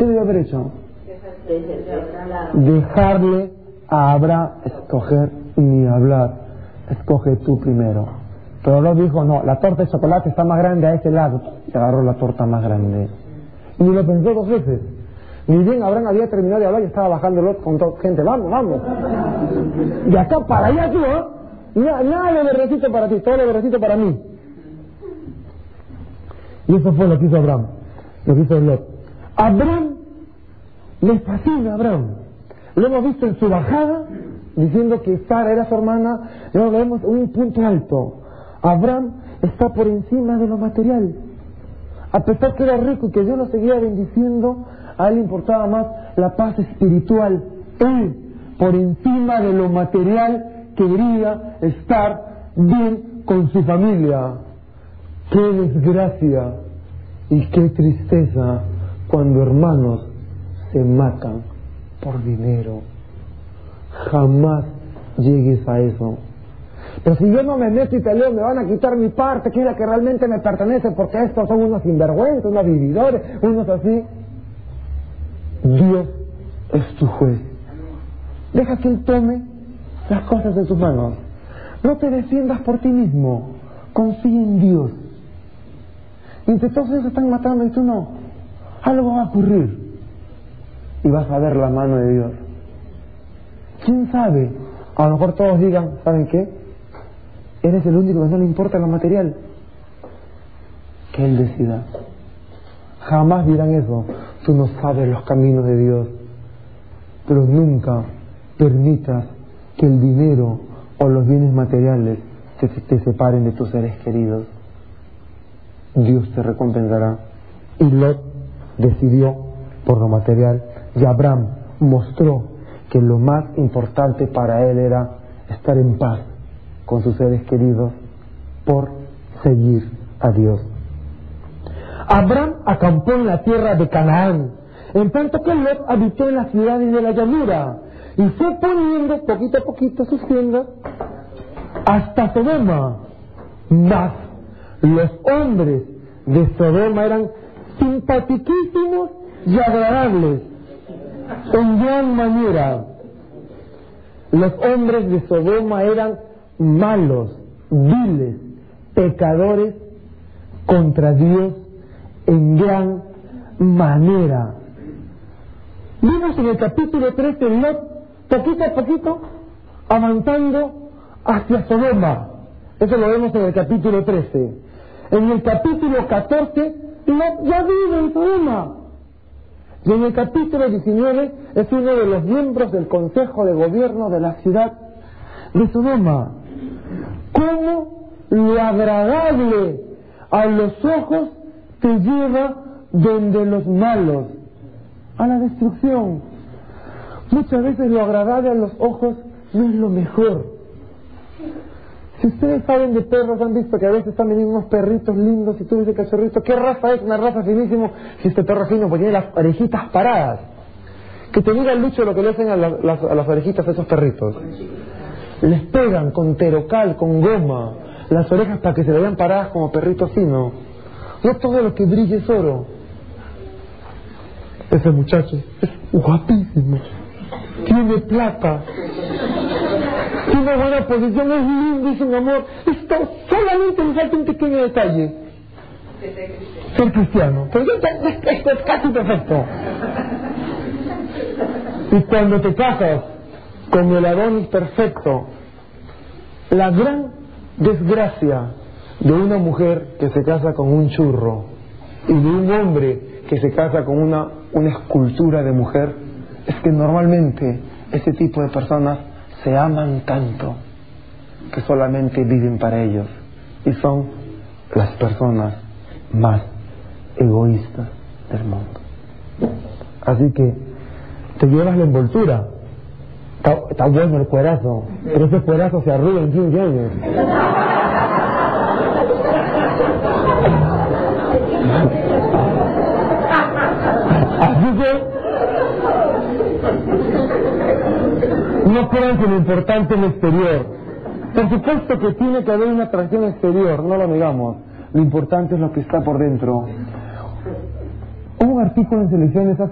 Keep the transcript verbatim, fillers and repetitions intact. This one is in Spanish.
¿Qué debe haber hecho? Dejarle a Abraham escoger ni hablar. Escoge tú primero. Pero Lot dijo, no, la torta de chocolate está más grande a ese lado. Y agarró la torta más grande. Y lo pensó dos veces. Ni bien Abraham había terminado de hablar y estaba bajando Lot con toda gente. Vamos, vamos. De acá para allá tú, ¿eh? Nada, nada de verdecito para ti, todo de verdecito para mí. Y eso fue lo que hizo Abraham. Lo que hizo Lot. Abraham le fascina a Abraham. Lo hemos visto en su bajada, diciendo que Sara era su hermana. Luego lo vemos en un punto alto. Abraham está por encima de lo material. A pesar que era rico y que Dios lo seguía bendiciendo, a él le importaba más la paz espiritual. Él, por encima de lo material, quería estar bien con su familia. Qué desgracia y qué tristeza cuando hermanos se matan por dinero. Jamás llegues a eso. Pero si yo no me meto y peleo, me van a quitar mi parte, que es la que realmente me pertenece, porque estos son unos sinvergüenzas, unos vividores, unos así. Dios es tu juez. Deja que Él tome las cosas de tus manos. No te defiendas por ti mismo. Confía en Dios. Y entre todos ellos están matando y tú no. Algo va a ocurrir. Y vas a ver la mano de Dios. ¿Quién sabe? A lo mejor todos digan, ¿saben qué? Eres el único que no le importa lo material. Que Él decida. Jamás dirán eso. Tú no sabes los caminos de Dios. Pero nunca permitas que el dinero o los bienes materiales te, te separen de tus seres queridos. Dios te recompensará. Y Lot decidió por lo material. Y Abraham mostró que lo más importante para él era estar en paz con sus seres queridos por seguir a Dios. Abraham acampó en la tierra de Canaán, en tanto que Lot habitó en las ciudades de la llanura, y fue poniendo poquito a poquito sus tiendas hasta Sodoma. Mas los hombres de Sodoma eran simpaticísimos y agradables en gran manera. Los hombres de Sodoma eran malos, viles, pecadores contra Dios en gran manera. Vimos en el capítulo trece Lot, poquito a poquito, avanzando hacia Sodoma. Eso lo vemos en el capítulo trece. En el capítulo catorce, Lot ya vive en Sodoma. Y en el capítulo diecinueve es uno de los miembros del Consejo de Gobierno de la ciudad de Sodoma. ¿Cómo lo agradable a los ojos te lleva donde los malos? A la destrucción. Muchas veces lo agradable a los ojos no es lo mejor. Si ustedes saben de perros, han visto que a veces están veniendo unos perritos lindos y tú dices, cachorrito, ¿qué raza es? Una raza finísimo. Si este perro fino, pues tiene las orejitas paradas. Que te diga el Lucho lo que le hacen a, la, las, a las orejitas a esos perritos. Les pegan con terocal, con goma, las orejas para que se vean paradas como perrito fino. No todo lo que brilla es oro. Ese muchacho es guapísimo, tiene plata, tiene buena posición, es lindo, es un amor. Esto solamente le falta un pequeño detalle: ser cristiano. Pero esto es casi perfecto. Y cuando te casas con el Adonis perfecto, la gran desgracia de una mujer que se casa con un churro y de un hombre que se casa con una, una escultura de mujer es que normalmente este tipo de personas se aman tanto que solamente viven para ellos, y son las personas más egoístas del mundo. Así que te llevas la envoltura. Está, está bueno el cuerazo, pero ese cuerazo se arruga en quince años. Así que no crean que lo importante es lo exterior. Por supuesto que tiene que haber una atracción exterior, no lo negamos. Lo importante es lo que está por dentro. Hubo un artículo en Selecciones hace